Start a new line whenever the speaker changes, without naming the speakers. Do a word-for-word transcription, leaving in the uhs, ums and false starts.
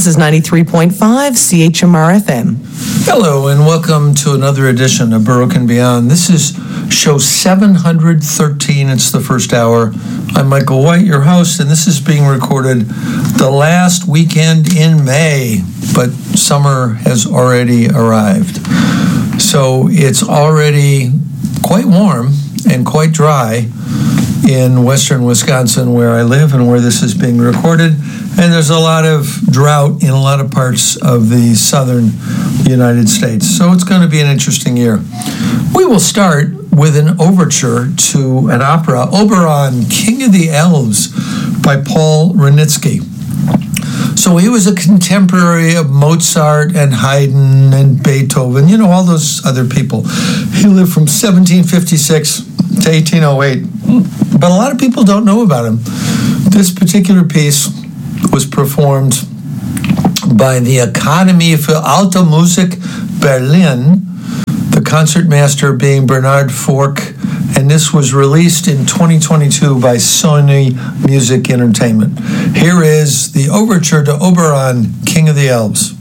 This is ninety-three point five C H M R F M.
Hello, and welcome to another edition of Baruch and Beyond. This is show seven hundred thirteen. It's the first hour. I'm Michael White, your host, and this is being recorded the last weekend in May, but summer has already arrived. So it's already quite warm and quite dry in western Wisconsin, where I live and where this is being recorded. And there's a lot of drought in a lot of parts of the southern United States. So it's going to be an interesting year. We will start with an overture to an opera, Oberon, King of the Elves, by Paul Wranitzky. So he was a contemporary of Mozart and Haydn and Beethoven, you know, all those other people. He lived from seventeen fifty-six to eighteen oh eight. But a lot of people don't know about him. This particular piece was performed by the Akademie für Alte Musik Berlin, the concertmaster being Bernard Fork, and this was released in twenty twenty-two by Sony Music Entertainment. Here is the overture to Oberon, King of the Elves.